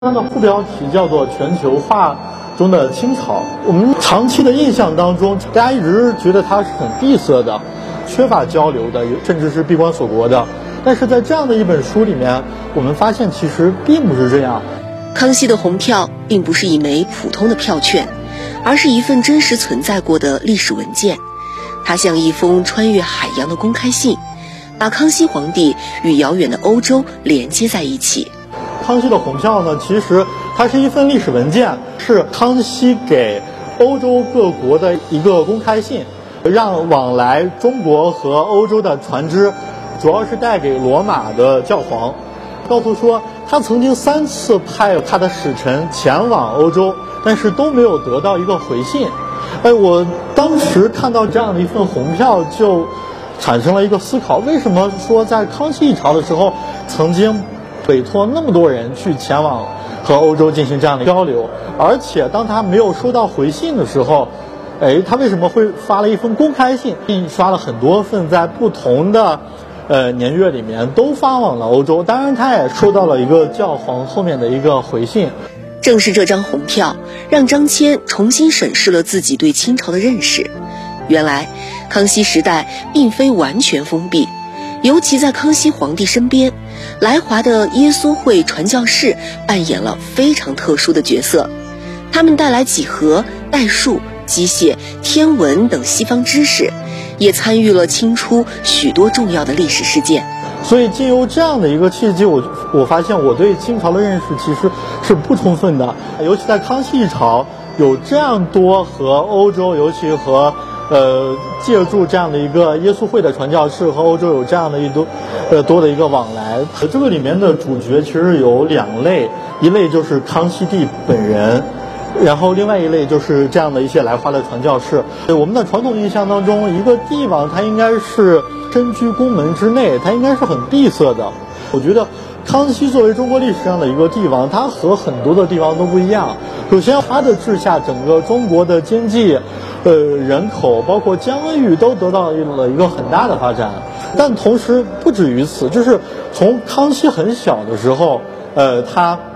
它的副标题叫做全球化中的清朝。我们长期的印象当中，大家一直觉得它是很闭塞的，缺乏交流的，甚至是闭关锁国的。但是在这样的一本书里面，我们发现其实并不是这样。 康熙的红票并不是一枚普通的票券，而是一份真实存在过的历史文件。它像一封穿越海洋的公开信，把康熙皇帝与遥远的欧洲连接在一起。 康熙的红票呢，其实它是一份历史文件，是康熙给欧洲各国的一个公开信，让往来中国和欧洲的船只，主要是带给罗马的教皇，告诉说他曾经3次派他的使臣前往欧洲，但是都没有得到一个回信。我当时看到这样的一份红票，就产生了一个思考：为什么说在康熙一朝的时候，曾经委托那么多人去前往和欧洲进行这样的交流，而且当他没有收到回信的时候，他为什么会发了一封公开信，印刷了很多份，在不同的年月里面都发往了欧洲？当然，他也收到了一个教皇后面的一个回信。 正是这张红票，让张骞重新审视了自己对清朝的认识。原来，康熙时代并非完全封闭，尤其在康熙皇帝身边，来华的耶稣会传教士扮演了非常特殊的角色。他们带来几何、代数、机械、天文等西方知识，也参与了清初许多重要的历史事件。 所以经由这样的一个契机，我发现我对清朝的认识其实是不充分的，尤其在康熙一朝有这样多和欧洲，尤其和借助这样的一个耶稣会的传教士和欧洲有这样的多的一个往来。这个里面的主角其实有2类，一类就是康熙帝本人，然后另外一类就是这样的一些来华的传教士。我们的传统印象当中，一个帝王他应该是身居宫门之内，他应该是很闭塞的。我觉得康熙作为中国历史上的一个帝王，他和很多的帝王都不一样。首先，他的治下整个中国的经济、人口，包括疆域都得到了一个很大的发展。但同时不止于此，就是从康熙很小的时候，他